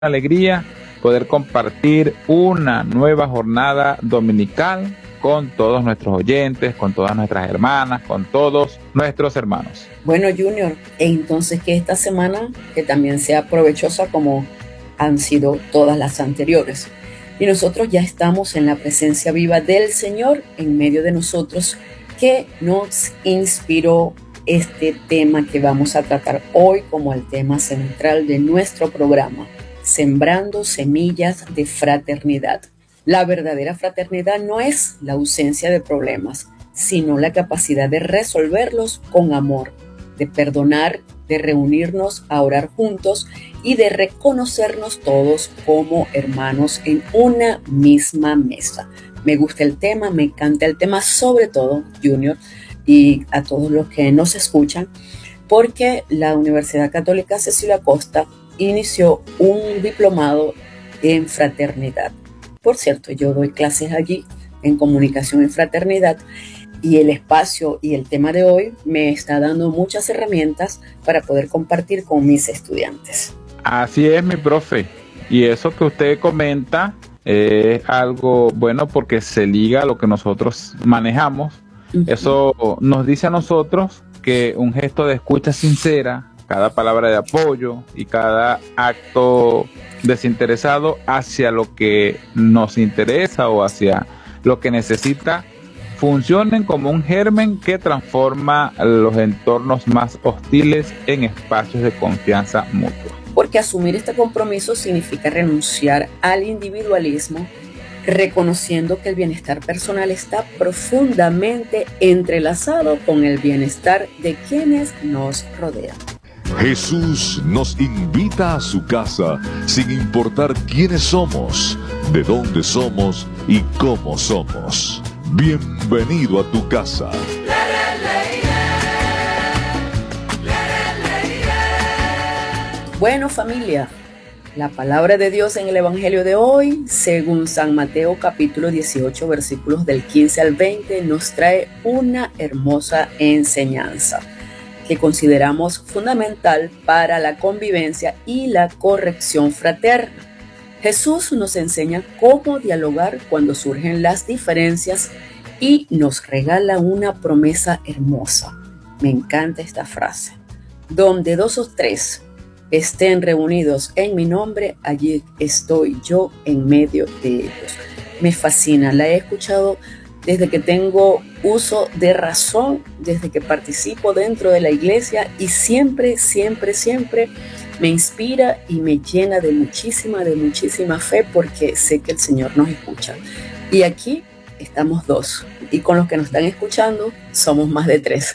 alegría poder compartir una nueva jornada dominical con todos nuestros oyentes, con todas nuestras hermanas, con todos nuestros hermanos. Bueno, Junior, entonces que esta semana que también sea provechosa como han sido todas las anteriores. Y nosotros ya estamos en la presencia viva del Señor en medio de nosotros, que nos inspiró este tema que vamos a tratar hoy como el tema central de nuestro programa: sembrando semillas de fraternidad. La verdadera fraternidad no es la ausencia de problemas, sino la capacidad de resolverlos con amor, de perdonar, de reunirnos a orar juntos y de reconocernos todos como hermanos en una misma mesa. Me gusta el tema, me encanta el tema, sobre todo, Junior, y a todos los que nos escuchan, porque la Universidad Católica Cecilio Acosta inició un diplomado en fraternidad. Por cierto, yo doy clases allí en comunicación en fraternidad, y el espacio y el tema de hoy me está dando muchas herramientas para poder compartir con mis estudiantes. Así es, mi profe. Y eso que usted comenta es algo bueno porque se liga a lo que nosotros manejamos. Eso nos dice a nosotros que un gesto de escucha sincera, cada palabra de apoyo y cada acto desinteresado hacia lo que nos interesa o hacia lo que necesita, funcionen como un germen que transforma los entornos más hostiles en espacios de confianza mutua. Porque asumir este compromiso significa renunciar al individualismo, reconociendo que el bienestar personal está profundamente entrelazado con el bienestar de quienes nos rodean. Jesús nos invita a su casa sin importar quiénes somos, de dónde somos y cómo somos. Bienvenido a tu casa. Bueno, familia, la palabra de Dios en el Evangelio de hoy, según San Mateo capítulo 18, versículos del 15 al 20, nos trae una hermosa enseñanza que consideramos fundamental para la convivencia y la corrección fraterna. Jesús nos enseña cómo dialogar cuando surgen las diferencias y nos regala una promesa hermosa. Me encanta esta frase: donde dos o tres estén reunidos en mi nombre, allí estoy yo en medio de ellos. Me fascina, la he escuchado desde que tengo uso de razón, desde que participo dentro de la iglesia, y siempre me inspira y me llena de muchísima fe, porque sé que el Señor nos escucha. Y aquí estamos dos, y con los que nos están escuchando somos más de tres.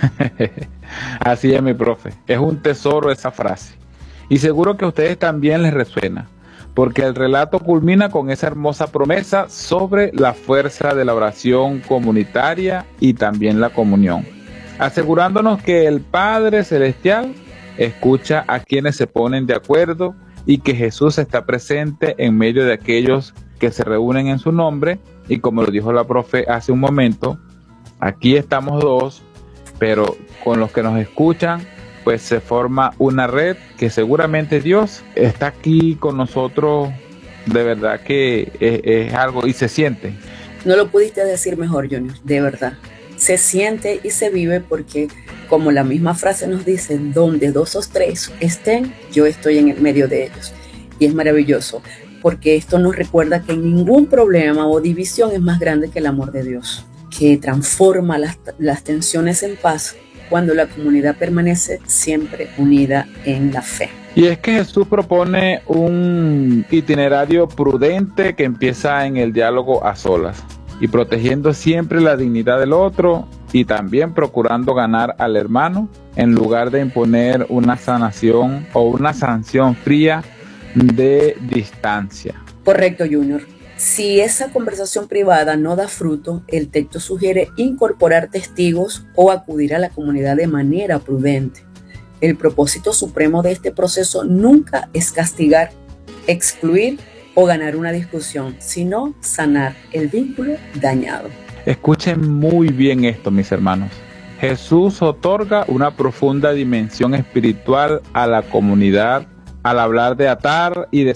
Así es, mi profe. Es un tesoro esa frase. Y seguro que a ustedes también les resuena, porque el relato culmina con esa hermosa promesa sobre la fuerza de la oración comunitaria y también la comunión, asegurándonos que el Padre Celestial escucha a quienes se ponen de acuerdo y que Jesús está presente en medio de aquellos que se reúnen en su nombre. Y como lo dijo la profe hace un momento, aquí estamos dos, pero con los que nos escuchan, pues se forma una red que seguramente Dios está aquí con nosotros. De verdad que es algo, y se siente. No lo pudiste decir mejor, Junior, de verdad. Se siente y se vive porque, como la misma frase nos dice, donde dos o tres estén, yo estoy en el medio de ellos. Y es maravilloso, porque esto nos recuerda que ningún problema o división es más grande que el amor de Dios, que transforma las tensiones en paz cuando la comunidad permanece siempre unida en la fe. Y es que Jesús propone un itinerario prudente que empieza en el diálogo a solas y protegiendo siempre la dignidad del otro, y también procurando ganar al hermano en lugar de imponer una sanación o una sanción fría de distancia. Correcto, Junior. Si esa conversación privada no da fruto, el texto sugiere incorporar testigos o acudir a la comunidad de manera prudente. El propósito supremo de este proceso nunca es castigar, excluir o ganar una discusión, sino sanar el vínculo dañado. Escuchen muy bien esto, mis hermanos. Jesús otorga una profunda dimensión espiritual a la comunidad al hablar de atar y de